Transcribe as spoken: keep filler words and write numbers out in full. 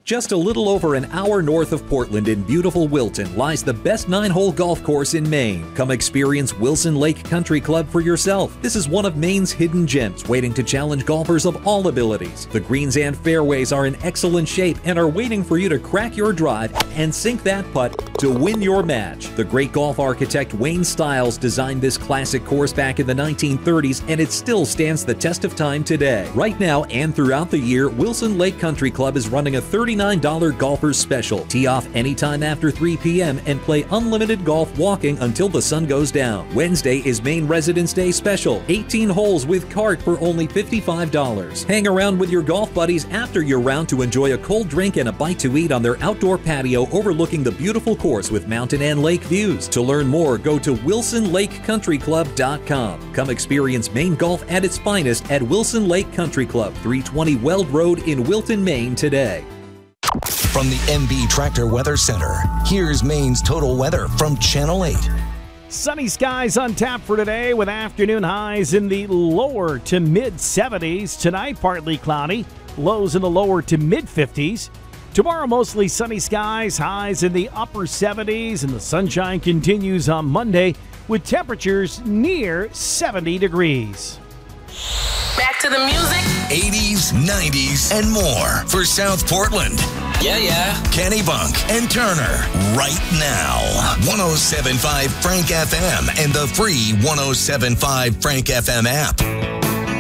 Just a little over an hour north of Portland in beautiful Wilton lies the best nine-hole golf course in Maine. Come experience Wilson Lake Country Club for yourself. This is one of Maine's hidden gems, waiting to challenge golfers of all abilities. The greens and fairways are in excellent shape and are waiting for you to crack your drive and sink that putt to win your match. The great golf architect Wayne Stiles designed this classic course back in the nineteen thirties, and it still stands the test of time today. Right now and throughout the year, Wilson Lake Country Club is running a thirty-nine dollars golfers special. Tee off anytime after three p.m. and play unlimited golf walking until the sun goes down. Wednesday is Maine Residence Day special. eighteen holes with cart for only fifty-five dollars. Hang around with your golf buddies after your round to enjoy a cold drink and a bite to eat on their outdoor patio overlooking the beautiful course with mountain and lake views. To learn more, go to wilson lake country club dot com. Come experience Maine golf at its finest at Wilson Lake Country Club, three twenty Weld Road in Wilton, Maine today. From the M B Tractor Weather Center, here's Maine's total weather from Channel eight. Sunny skies on tap for today with afternoon highs in the lower to mid seventies. Tonight, partly cloudy, lows in the lower to mid fifties. Tomorrow, mostly sunny skies, highs in the upper seventies, and the sunshine continues on Monday with temperatures near seventy degrees. Back to the music. eighties, nineties, and more for South Portland. Yeah, yeah. Kennebunk and Turner right now. one oh seven point five Frank F M and the free one oh seven point five Frank F M app.